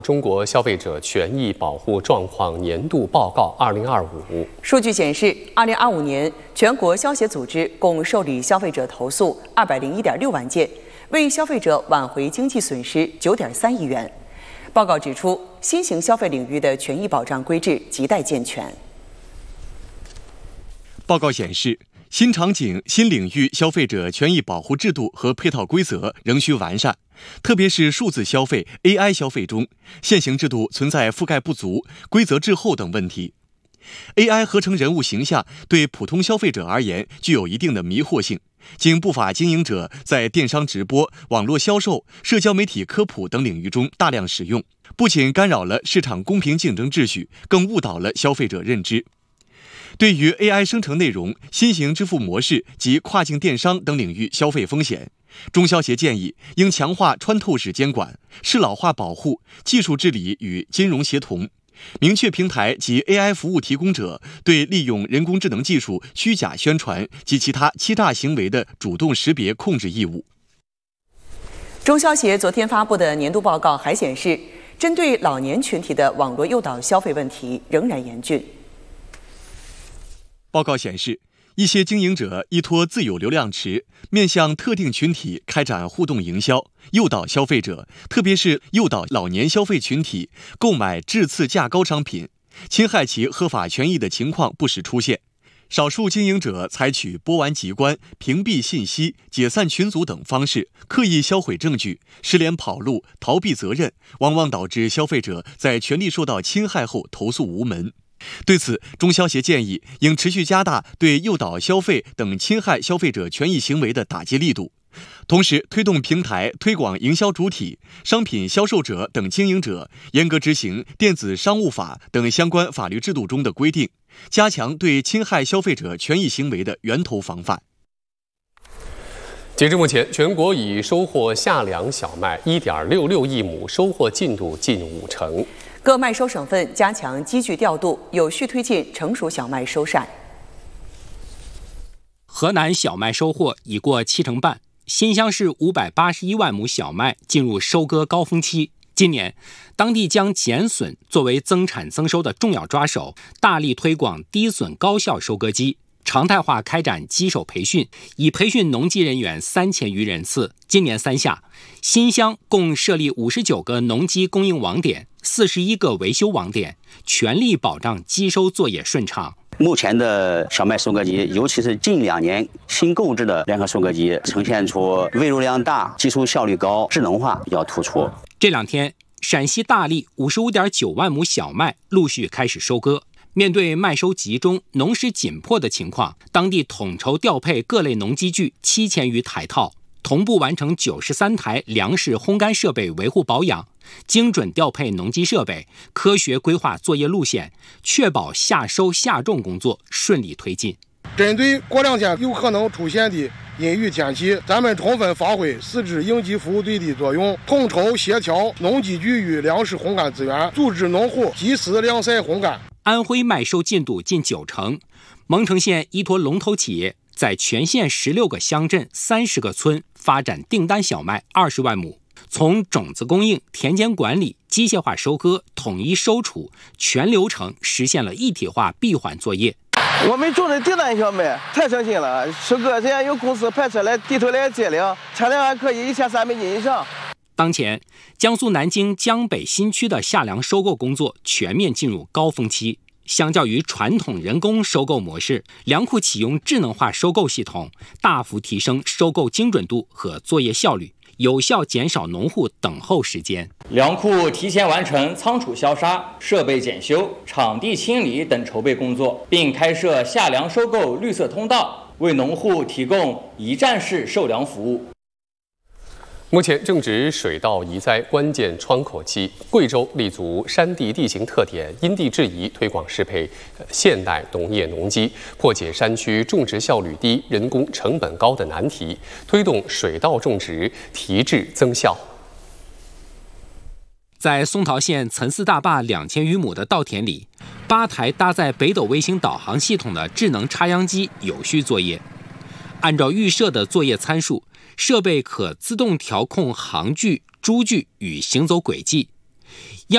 中国消费者权益保护状况年度报告2025 数据显示，2025年全国消协组织共受理消费者投诉201.6万件，为消费者挽回经济损失9.3亿元。报告指出，新型消费领域的权益保障规制亟待健全。 报告显示，新场景、新领域消费者权益保护制度和配套规则仍需完善，特别是数字消费、AI 消费中，现行制度存在覆盖不足、规则滞后等问题。AI 合成人物形象对普通消费者而言具有一定的迷惑性，经不法经营者在电商直播、网络销售、社交媒体科普等领域中大量使用，不仅干扰了市场公平竞争秩序，更误导了消费者认知。对于 AI 生成内容、新型支付模式及跨境电商等领域消费风险，中消协建议应强化穿透式监管、适老化保护、技术治理与金融协同，明确平台及 AI 服务提供者对利用人工智能技术虚假宣传及其他欺诈行为的主动识别控制义务。 中消协昨天发布的年度报告还显示，针对老年群体的网络诱导消费问题仍然严峻。 报告显示，一些经营者依托自有流量池，面向特定群体开展互动营销，诱导消费者，特别是诱导老年消费群体购买质次价高商品，侵害其合法权益的情况不时出现。少数经营者采取播完即关、屏蔽信息、解散群组等方式，刻意销毁证据，失联跑路、逃避责任，往往导致消费者在权利受到侵害后投诉无门。对此，中消协建议应持续加大对诱导消费等侵害消费者权益行为的打击力度，同时推动平台、推广营销主体、商品销售者等经营者严格执行电子商务法等相关法律制度中的规定，加强对侵害消费者权益行为的源头防范。 截至目前，全国已收获夏粮小麦1.66亿亩，收获进度近50%。 各麦收省份加强机具调度，有序推进成熟小麦收晒。 河南小麦收获已过70%半，新乡市581万亩小麦进入收割高峰期。今年，当地将减损作为增产增收的重要抓手，大力推广低损高效收割机，常态化开展机手培训，已培训农机人员3000余人次。今年3夏，新乡共设立59个农机供应网点，41个维修网点，全力保障机收作业顺畅。 目前的小麦收割机，尤其是近2年新购置的联合收割机，呈现出微入量大、机收效率高、智能化比较突出。 这2天，陕西大荔55.9万亩小麦陆续开始收割。面对麦收集中、农时紧迫的情况，当地统筹调配各类农机具7000余台套，同步完成93台粮食烘干设备维护保养，精准调配农机设备，科学规划作业路线，确保夏收夏种工作顺利推进。 针对过2天有可能出现的阴雨天气，咱们充分发挥4支应急服务队的作用，统筹协调农机具与粮食烘干资源，组织农户及时晾晒烘干。 安徽麦收进度近90%，蒙城县依托龙头企业，在全县16个乡镇30个村发展订单小麦20万亩，从种子供应、田间管理、机械化收割、统一收储，全流程实现了一体化闭环作业。 我们种的订单小麦太省心了，收割只要有公司派车来地头来接粮，产量还可以1300斤以上。 当前，江苏南京江北新区的夏粮收购工作全面进入高峰期。相较于传统人工收购模式，粮库启用智能化收购系统，大幅提升收购精准度和作业效率，有效减少农户等候时间。 粮库提前完成仓储消杀、设备检修、场地清理等筹备工作，并开设夏粮收购绿色通道，为农户提供一站式售粮服务。 目前正值水稻移栽关键窗口期，贵州立足山地地形特点，因地制宜推广适配现代农业农机，破解山区种植效率低、人工成本高的难题，推动水稻种植提质增效。 在松桃县岑寺大坝2000余亩的稻田里，8台搭载北斗卫星导航系统的智能插秧机有序作业，按照预设的作业参数，设备可自动调控行距、株距与行走轨迹， 要